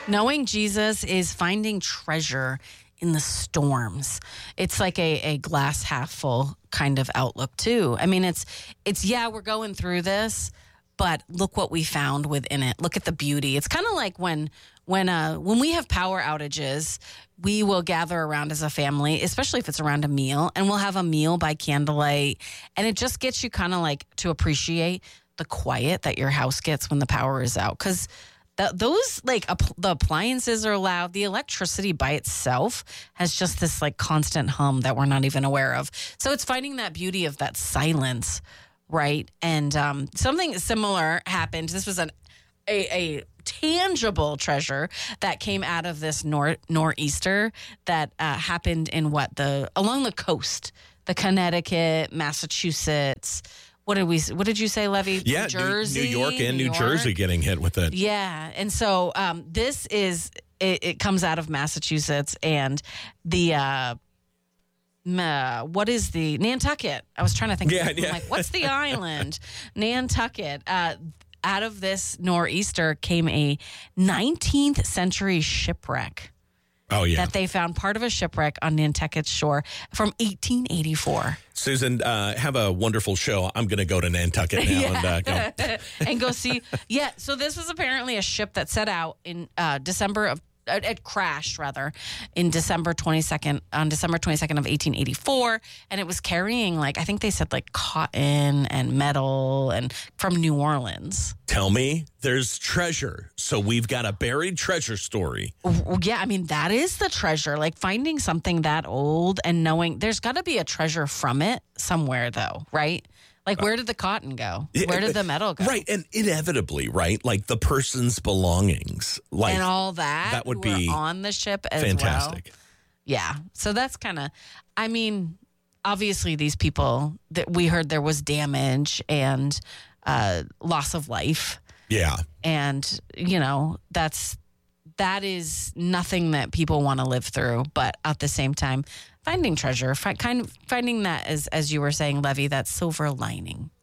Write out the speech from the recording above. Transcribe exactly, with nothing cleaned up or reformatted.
Knowing Jesus is finding treasure in the storms. It's like a, a glass half full kind of outlook too. I mean, it's, it's, yeah, we're going through this, but look what we found within it. Look at the beauty. It's kind of like when, when, uh, when we have power outages, we will gather around as a family, especially if it's around a meal, and we'll have a meal by candlelight. And it just gets you kind of like to appreciate the quiet that your house gets when the power is out. Cause The, those like ap- the appliances are loud. The electricity by itself has just this like constant hum that we're not even aware of. So it's finding that beauty of that silence, right? And um, something similar happened. This was an a, a tangible treasure that came out of this nor- nor'easter that uh, happened in what the along the coast, the Connecticut, Massachusetts. What did we? What did you say, Levy? Yeah, New Jersey, New, New York and New, New Jersey York? getting hit with it. Yeah, and so um, this is it, it. comes out of Massachusetts, and the uh, uh, what is the Nantucket? I was trying to think. Yeah, of, yeah. I'm like, what's the island? Nantucket. Uh, out of this nor'easter came a nineteenth century shipwreck. Oh, yeah. That they found part of a shipwreck on Nantucket's shore from eighteen eighty-four. Susan, uh, have a wonderful show. I'm going to go to Nantucket now Yeah. and uh, go. and go see. Yeah, so this was apparently a ship that set out in uh, December of. Uh, it crashed rather in December twenty-second on December twenty-second of eighteen eighty-four, and it was carrying like I think they said like cotton and metal and from New Orleans. Tell me there's treasure. So we've got a buried treasure story. Yeah, I mean that is the treasure. Like finding something that old and knowing there's got to be a treasure from it somewhere though, right? Like, where did the cotton go? Where did the metal go? Right, and inevitably, right, like the person's belongings. Like, and all that, that would who were be on the ship as fantastic. well. Yeah, so that's kind of, I mean, obviously these people, that we heard there was damage and uh, loss of life. Yeah. And, you know, that's, that is nothing that people want to live through. But at the same time, finding treasure, fi- kind of finding that, as as you were saying, Levy, that silver lining.